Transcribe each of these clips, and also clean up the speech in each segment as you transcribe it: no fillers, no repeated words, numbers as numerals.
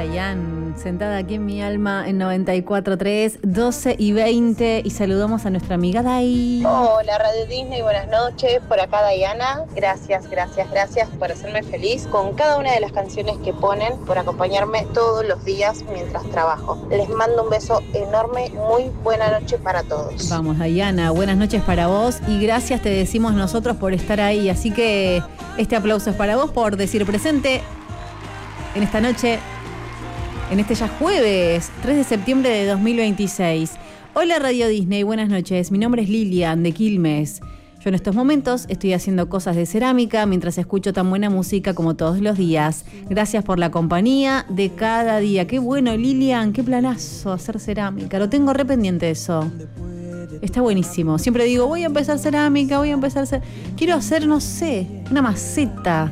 Chayanne, sentada aquí en mi alma en 94.3, 12:20, y saludamos a nuestra amiga Dai. Hola Radio Disney, buenas noches, por acá Dayana, gracias por hacerme feliz con cada una de las canciones que ponen, por acompañarme todos los días mientras trabajo. Les mando un beso enorme, muy buena noche para todos. Vamos Dayana, buenas noches para vos y gracias te decimos nosotros por estar ahí, así que este aplauso es para vos por decir presente en esta noche, en este ya jueves 3 de septiembre de 2026. Hola Radio Disney, buenas noches. Mi nombre es Lilian de Quilmes. Yo en estos momentos estoy haciendo cosas de cerámica mientras escucho tan buena música como todos los días. Gracias por la compañía de cada día. Qué bueno, Lilian, qué planazo hacer cerámica. Lo tengo re pendiente eso. Está buenísimo. Siempre digo, voy a empezar cerámica, quiero hacer, no sé, una maceta,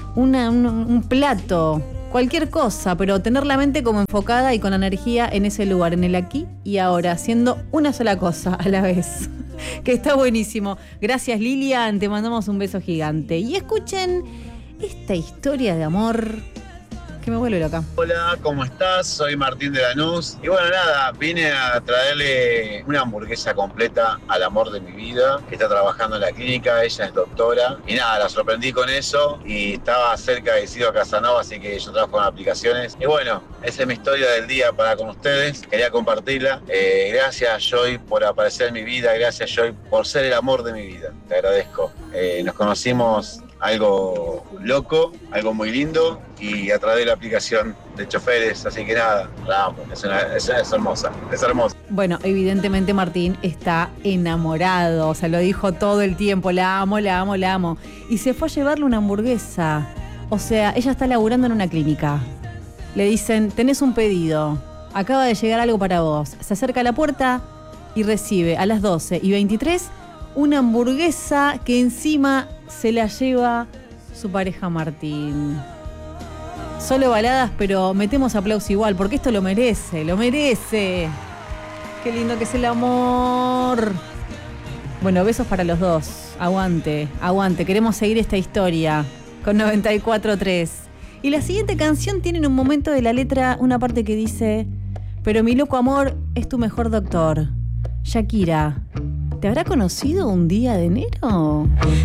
un plato. Cualquier cosa, pero tener la mente como enfocada y con energía en ese lugar, en el aquí y ahora, haciendo una sola cosa a la vez. Que está buenísimo. Gracias Lilian, te mandamos un beso gigante. Y escuchen esta historia de amor que me vuelve loca. Hola, ¿cómo estás? Soy Martín de Lanús. Y bueno, nada, vine a traerle una hamburguesa completa al amor de mi vida, que está trabajando en la clínica, ella es doctora. Y nada, la sorprendí con eso y estaba cerca de Isidro Casanova, así que yo trabajo con aplicaciones. Y bueno, esa es mi historia del día para con ustedes, quería compartirla. Gracias Joy por aparecer en mi vida, gracias Joy por ser el amor de mi vida, te agradezco. Nos conocimos algo loco, algo muy lindo y a través de la aplicación de choferes, así que nada, la amo, es hermosa, es hermosa. Bueno, evidentemente Martín está enamorado, o sea, lo dijo todo el tiempo, la amo, y se fue a llevarle una hamburguesa, o sea, ella está laburando en una clínica, le dicen, tenés un pedido, acaba de llegar algo para vos, se acerca a la puerta y recibe a las 12:23 una hamburguesa que encima se la lleva su pareja Martín. Solo baladas, pero metemos aplauso igual, porque esto lo merece. Qué lindo que es el amor. Bueno, besos para los dos. Aguante. Queremos seguir esta historia con 94.3. Y la siguiente canción tiene en un momento de la letra una parte que dice: pero mi loco amor es tu mejor doctor. Shakira, ¿te habrá conocido un día de enero?